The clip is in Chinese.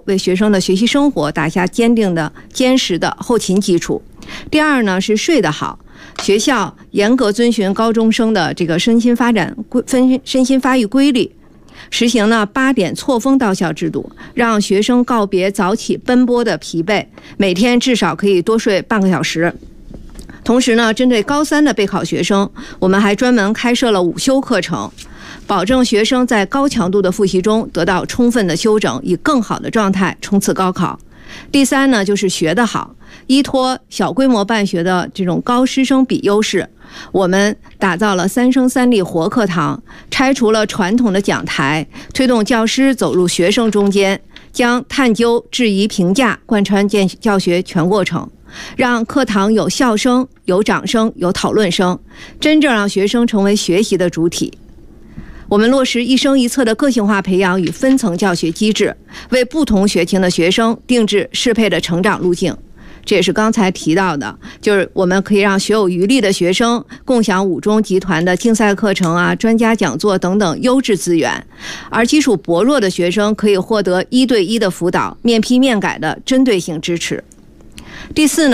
为学生的学习生活打下坚实的后勤基础。第二呢是睡得好，学校严格遵循高中生的这个身心发育规律，实行呢8点错峰到校制度，让学生告别早起奔波的疲惫，每天至少可以多睡半个小时。同时呢，针对高3的备考学生，我们还专门开设了午休课程，保证学生在高强度的复习中得到充分的休整，以更好的状态冲刺高考。第三呢，就是学得好，依托小规模办学的这种高师生比优势，我们打造了3生3例活课堂，拆除了传统的讲台，推动教师走入学生中间，将探究、质疑、评价贯穿教学全过程，让课堂有笑声、有掌声、有讨论声，真正让学生成为学习的主体。我们落实一生一策的个性化培养与分层教学机制，为不同学情的学生定制适配的成长路径。这也是刚才提到的，就是我们可以让学有余力的学生共享5中集团的竞赛课程啊、专家讲座等等优质资源，而基础薄弱的学生可以获得1对1的辅导、面批面改的针对性支持。第四呢，